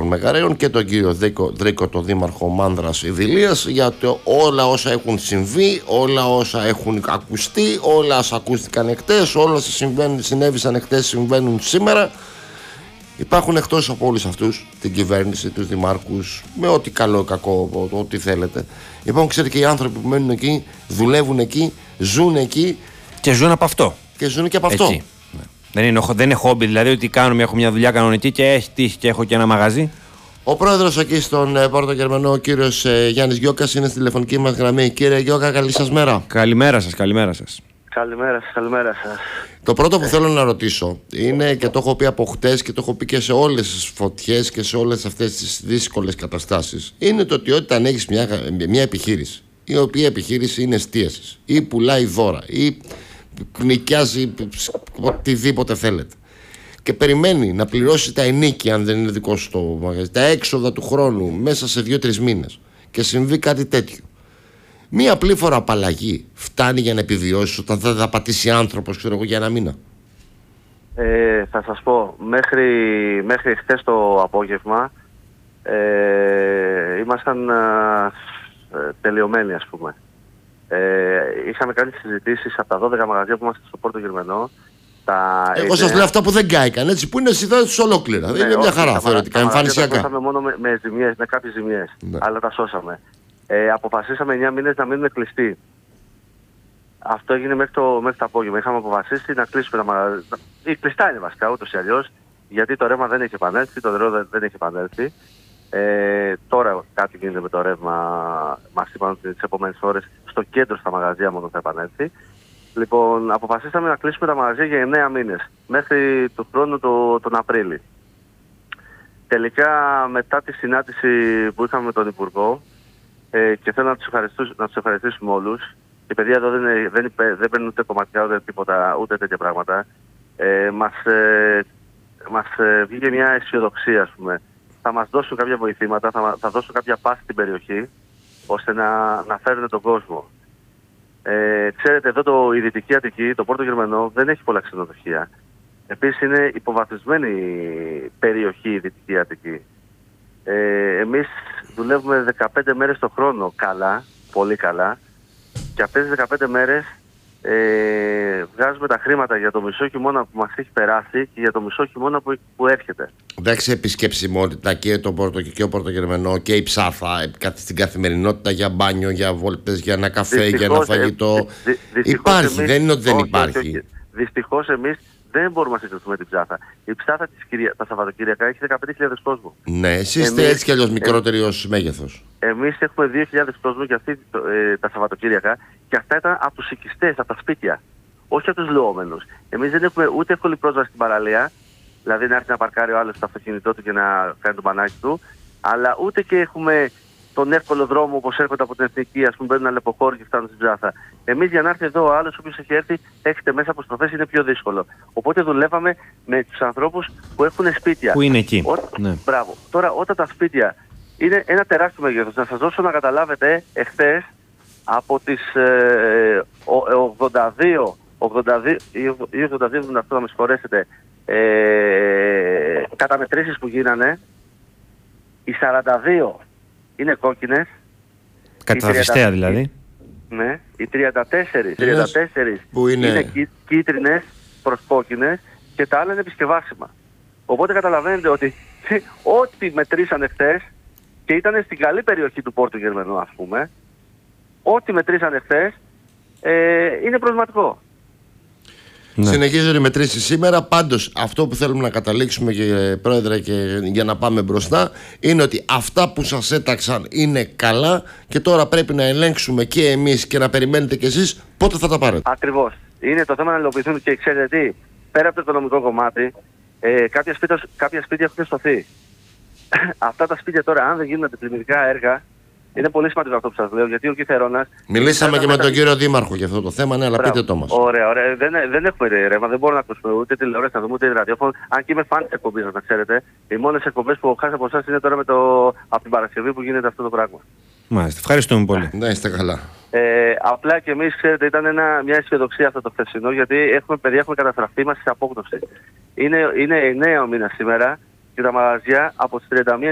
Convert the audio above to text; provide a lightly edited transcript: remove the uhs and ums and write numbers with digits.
των Μεγαρέων και τον κύριο Δρίκο, τον δήμαρχο Μάνδρας Ιδηλίας, για όλα όσα έχουν συμβεί, όλα όσα έχουν ακουστεί, όλα όσα ακούστηκαν εχτες, όλα όσα συνέβησαν εχτες συμβαίνουν σήμερα. Υπάρχουν εκτός από όλους αυτούς, την κυβέρνηση, τους δημάρχους, με ό,τι καλό κακό, ό,τι θέλετε. Υπάρχουν, ξέρετε, και οι άνθρωποι που μένουν εκεί, δουλεύουν εκεί, ζουν εκεί. Και ζουν από αυτό. Και ζουν και από αυτό. Ναι. Δεν είναι χόμπι, δηλαδή ότι έχω μια δουλειά κανονική και έχει τύχει και έχω και ένα μαγαζί. Ο πρόεδρος εκεί στον Πόρτο Γερμανό, ο κύριος Γιάννης Γιώκας, είναι στη τηλεφωνική μας γραμμή. Κύριε Γιώκα, καλή σας μέρα. Καλημέρα σας, καλημέρα σας. Καλημέρα σας. Το πρώτο που θέλω να ρωτήσω είναι, και το έχω πει από χτες και το έχω πει και σε όλες τις φωτιές και σε όλες αυτές τις δύσκολες καταστάσεις, είναι το ότι όταν έχεις μια επιχείρηση, η οποία επιχείρηση είναι εστίασης ή πουλάει δώρα ή νοικιάζει οτιδήποτε θέλετε, και περιμένει να πληρώσει τα ενίκια, αν δεν είναι δικό σου το μαγαζί, τα έξοδα του χρόνου μέσα σε 2-3 μήνες, και συμβεί κάτι τέτοιο, μία απλή φορά απαλλαγή φτάνει για να επιβιώσεις όταν δεν θα πατήσει άνθρωπος, ξέρω εγώ, για ένα μήνα? Θα σας πω, μέχρι χθες το απόγευμα ήμασταν τελειωμένοι, ας πούμε. Είχαμε κάνει συζητήσεις από τα 12 μαγαζιά που είμαστε στο Πόρτο Γερμανό. Εγώ σας λέω αυτά που δεν κάηκαν, έτσι, που είναι συντάσεις ολόκληρα. Είναι μια χαρά θεωρητικά, εμφανισιακά. Τα σώσαμε μόνο με ζημιές, με κάποιες ζημιές, ναι. Αλλά τα σώσαμε. Αποφασίσαμε 9 μήνες να μείνουμε κλειστοί. Αυτό έγινε μέχρι το απόγευμα. Είχαμε αποφασίσει να κλείσουμε τα μαγαζιά. Οι κλειστά είναι βασικά, ούτως ή αλλιώς, γιατί το ρεύμα δεν έχει επανέλθει, το νερό δεν έχει επανέλθει. Τώρα κάτι γίνεται με το ρεύμα. Μας είπαν ότι τις επόμενες ώρες στο κέντρο στα μαγαζιά μόνο θα επανέλθει. Λοιπόν, αποφασίσαμε να κλείσουμε τα μαγαζιά για 9 μήνες, μέχρι του χρόνου τον Απρίλη. Τελικά, μετά τη συνάντηση που είχαμε με τον Υπουργό, και θέλω να τους ευχαριστήσουμε όλους. Οι παιδιά εδώ δεν παίρνουν ούτε κομματικά ούτε τίποτα, ούτε τέτοια πράγματα. Μας βγήκε μια αισιοδοξία, ας πούμε. Θα μας δώσουν κάποια βοηθήματα, θα δώσουν κάποια πάση στην περιοχή, ώστε να φέρουν τον κόσμο. Ξέρετε, εδώ η Δυτική Αττική, το Πόρτο Γερμανό, δεν έχει πολλά ξενοδοχεία. Επίσης είναι υποβαθμισμένη περιοχή η Δυτική Αττική. Εμείς δουλεύουμε 15 μέρες το χρόνο καλά, πολύ καλά, και αυτές τις 15 μέρες βγάζουμε τα χρήματα για το μισό χειμώνα που μας έχει περάσει και για το μισό χειμώνα που έρχεται. Εντάξει, επισκεψιμότητα και το Πόρτο και ο Πόρτο Γερμανό και η ψάθα στην καθημερινότητα, για μπάνιο, για βόλτες, για ένα καφέ, για ένα φαγητό. Υπάρχει, δεν είναι ότι δεν υπάρχει. Δυστυχώς εμείς δεν μπορούμε να συγκριθούμε την ψάθα. Η ψάθα τα Σαββατοκύριακα έχει 15.000 κόσμο. Ναι, εσείς είστε έτσι κι αλλιώς μικρότεροι ως μέγεθος. Εμείς έχουμε 2.000 κόσμο για τα Σαββατοκύριακα, και αυτά ήταν από τους οικιστές, από τα σπίτια. Όχι από τους λεόμενους. Εμείς δεν έχουμε ούτε εύκολη πρόσβαση στην παραλία, δηλαδή να έρθει να παρκάρει ο άλλος στο αυτοκίνητό του και να κάνει το μπανάκι του, αλλά ούτε και έχουμε τον εύκολο δρόμο όπως έρχονται από την Εθνική, ας πούμε, μπαίνουν ένα λεποχώρι και φτάνουν στην ψάθα. Εμείς για να έρθει εδώ ο άλλος, ο οποίος έχει έρθει, έχετε μέσα αποστροφές, είναι πιο δύσκολο. Οπότε δουλεύαμε με τους ανθρώπους που έχουν σπίτια. Που είναι εκεί. Ναι. Μπράβο. Τώρα, όταν τα σπίτια είναι ένα τεράστιο μέγεθος, να σας δώσω να καταλάβετε, εχθές από τις 82 ή 82, να με συγχωρέσετε, καταμετρήσεις που γίνανε, οι 42 είναι κόκκινες. Καταφυστέα δηλαδή. Ναι, οι 34 που είναι κίτρινες προς κόκκινες, και τα άλλα είναι επισκευάσιμα. Οπότε καταλαβαίνετε ότι ό,τι μετρήσανε χθες, και ήταν στην καλή περιοχή του Πόρτου Γερμανού, ας πούμε, ό,τι μετρήσανε χθες είναι προβληματικό. Ναι. Συνεχίζουν οι μετρήσεις σήμερα. Πάντως αυτό που θέλουμε να καταλήξουμε, και πρόεδρε, και για να πάμε μπροστά, είναι ότι αυτά που σας έταξαν είναι καλά, και τώρα πρέπει να ελέγξουμε και εμείς και να περιμένετε κι εσείς πότε θα τα πάρετε. Ακριβώς. Είναι το θέμα να υλοποιηθούν, και ξέρετε τι, πέρα από το οικονομικό κομμάτι, κάποια σπίτια έχουν σωθεί. Αυτά τα σπίτια τώρα, αν δεν γίνουν αντιπλημμυρικά έργα, είναι πολύ σημαντικό αυτό που σας λέω, γιατί ο Κιθερώνας... Μιλήσαμε και με τον κύριο Δήμαρχο για αυτό το θέμα, ναι, αλλά πείτε το μας. Ωραία. Δεν έχουμε ρεύμα, δεν μπορούμε να ακούσουμε ούτε τηλεόραση, να δούμε ούτε ραδιόφωνο. Αν και είμαι φαν της εκπομπής, να ξέρετε. Οι μόνες εκπομπές που χάσα από εσάς είναι τώρα από την Παρασκευή που γίνεται αυτό το πράγμα. Μάλιστα, ευχαριστούμε πολύ. Να είστε καλά. Απλά και εμείς, ξέρετε, ήταν μια αισιοδοξία αυτό το χθεσινό, γιατί έχουμε καταστραφεί, είμαστε σε απόκνωση. Είναι 9 ο μήνας σήμερα, και τα μαγαζιά από τις 31